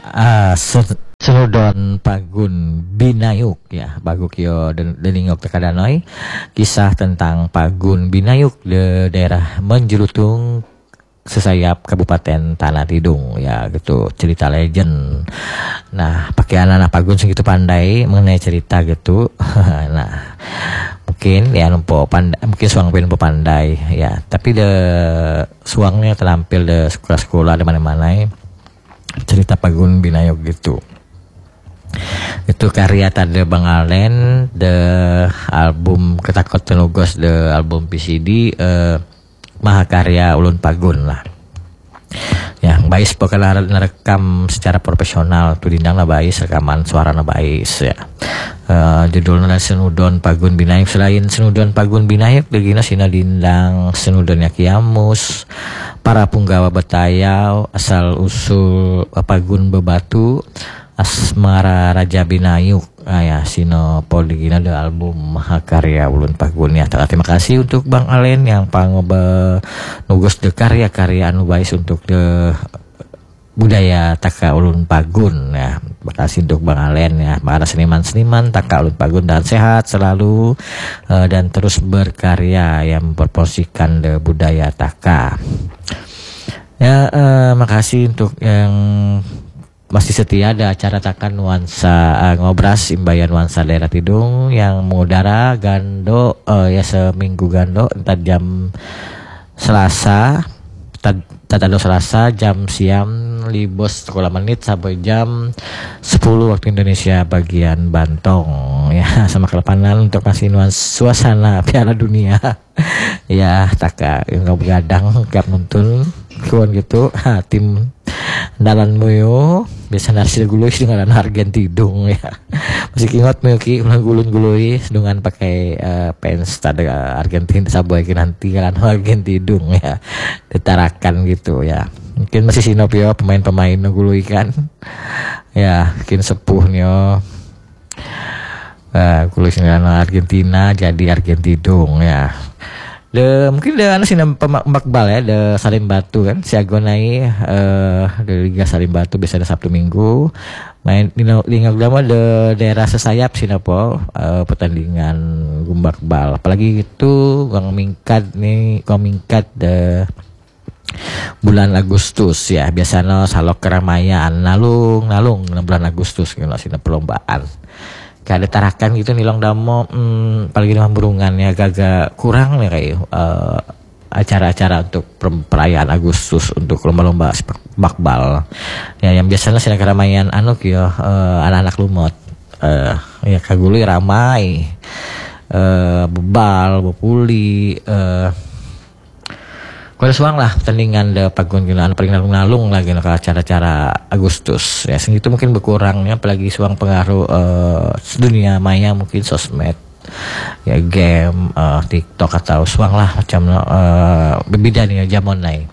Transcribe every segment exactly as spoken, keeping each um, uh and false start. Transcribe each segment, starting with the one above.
uh, senudon Pagun Binayuk ya baguk yo deningok tekadanoi kisah tentang Pagun Binayuk de daerah Menjerutung Sesayap Kabupaten Tanah Tidung ya gitu cerita legend. Nah pakai anak-anak Pagun segitu pandai mengenai cerita gitu. Nah mungkin ya numpo pandai, mungkin suang pun pandai ya tapi de suangnya terampil de sekolah-sekolah di mana-mana cerita Pagun Binayuk gitu. Itu karya tadi Bang Alen de album Ketakot Tenugos de album P C D eh, Mahakarya Ulun Pagun lah. Yang bais pokoknya rekam secara profesional tuh dindang lah bais rekaman suara na bais ya. Uh, judulnya Senudon Pagun Binayuk. Selain Senudon Pagun Binayuk begina sina dindang Senudonnya Kiamus, para punggawa Betayau, asal usul Pagun Bebatu, Asmara Raja Binayuk. Ah ya sino poligina de album Mahakarya Ulun Pagun ya. Terima kasih untuk Bang Alen yang pangoba nugos de karya-karya anu bais untuk de budaya Taka Ulun Pagun ya. Terima kasih untuk Bang Alen ya. Para seniman-seniman Taka Ulun Pagun dan sehat selalu uh, dan terus berkarya yang mempromosikan de budaya Taka. Ya uh, makasih untuk yang masih setia ada acara Taka Nuansa uh, Ngobras Imbayan Nuansa Daerah Tidung yang mengudara gando uh, ya seminggu gando entar jam Selasa Tatado Selasa jam siang libos sekolah menit sampai jam sepuluh waktu Indonesia bagian Bantong ya sama kelepanan untuk kasih nuansa suasana Piala Dunia ya Taka yang gak begadang gak nonton kawan gitu ha, tim dalan moyo biasa nasi guloi dengan Argentidung ya masih kingot moyo ki ulang gulun guloi dengan pakai uh, pens tadi uh, Argentina saboy nanti kan Argentidung ya ditarakan gitu ya mungkin masih sinopio pemain-pemain guloi kan ya mungkin sepuh nyo uh, guloi dengan Argentina jadi Argentidung ya. De mungkin de anu sina pemakbal ya de Salim Batu kan siagonai eh de Liga Salim Batu biasa ada Sabtu Minggu main di Liga Ulama de daerah Sesayap sina po eh, pertandingan gumbakbal apalagi itu gang mingkat nih gang mingkat de bulan Agustus ya biasanya salok keramaian nalung nalung bulan Agustus gitu sina perlombaan kayak tarakan gitu nilong damo hmm, apalagi dengan burungan ya agak kurang ya kayak uh, acara-acara untuk perayaan Agustus untuk lomba-lomba bakbal ya yang biasanya sih keramaian anu ya uh, anak-anak lumot uh, ya kagului ramai uh, bebal bepuli uh, kalau suang lah pertandingan de Pagun anu paling nalung-nalung lagi ke acara-acara Agustus ya segitu mungkin berkurangnya apalagi suang pengaruh uh, dunia maya mungkin sosmed ya game uh, TikTok atau suang lah macam uh, berbeda nih zaman naik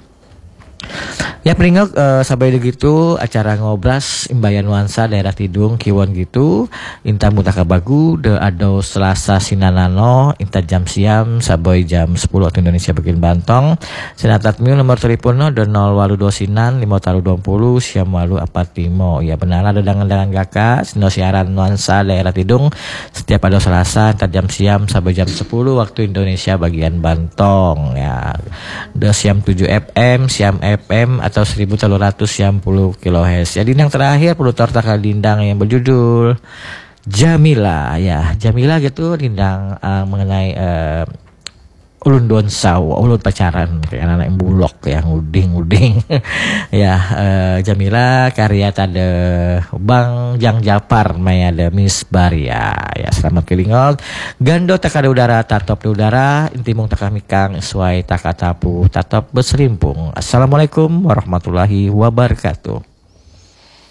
ya peringok uh, sampai begitu acara ngobras Imbayan Nuansa Daerah Tidung Kiwon gitu inta mutaka bagu de ado Selasa sinanano inta jam siam saboy jam sepuluh waktu Indonesia bagian Bantong sinatat miu nomor teleponno de nol walu dua sinan lima taru dua puluh siam walu apat limo ya benar ada dangan-dangan gaka sino siaran Nuansa Daerah Tidung setiap ado Selasa inta jam siam saboy jam sepuluh waktu Indonesia bagian Bantong ya de siam tujuh F M siam F M atau seribu tiga ratus enam puluh kilohertz. Jadi yang terakhir produtor Taka Dindang yang berjudul Jamila ya Jamila gitu dindang uh, mengenai uh, ulun donsau ulun pacaran kayak anak yang bulok yang uding-uding ya uh, Jamila karya tade Bang Jang Japar maya de Miss Baria ya selamat kelingok gando taka de udara tatop de udara intimung taka mikang sesuai taka tapu tatop berselimpung. Assalamualaikum warahmatullahi wabarakatuh.